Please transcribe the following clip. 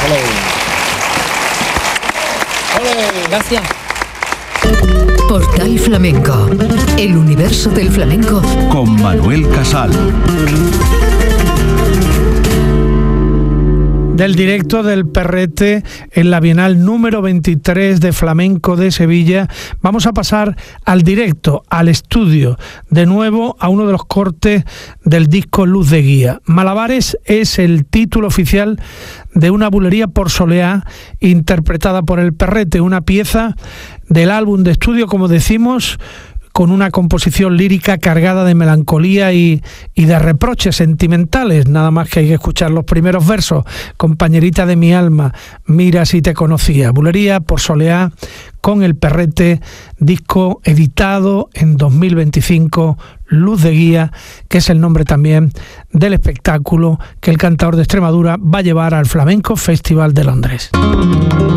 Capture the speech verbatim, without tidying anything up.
Gracias. Portal Flamenco, el universo del flamenco con Manuel Casal. Del directo del Perrete en la Bienal número veintitrés de Flamenco de Sevilla, vamos a pasar al directo, al estudio, de nuevo a uno de los cortes del disco Luz de Guía. Malabares es el título oficial de una bulería por soleá interpretada por el Perrete, una pieza del álbum de estudio, como decimos, con una composición lírica cargada de melancolía y, y de reproches sentimentales. Nada más que hay que escuchar los primeros versos. Compañerita de mi alma, mira si te conocía. Bulería por soleá con el Perrete, disco editado en dos mil veinticinco, Luz de Guía, que es el nombre también del espectáculo que el cantador de Extremadura va a llevar al Flamenco Festival de Londres.